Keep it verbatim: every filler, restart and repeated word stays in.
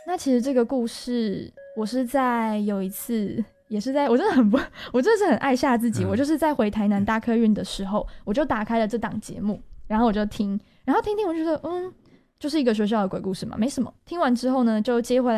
那其实这个故事，我是在有一次，也是在我真的很不，我真的是很爱吓自己。嗯、我就是在回台南搭客运的时候，我就打开了这档节目，然后我就听，然后听听，我就觉得，嗯，就是一个学校的鬼故事嘛，没什么。听完之后呢，就接回来。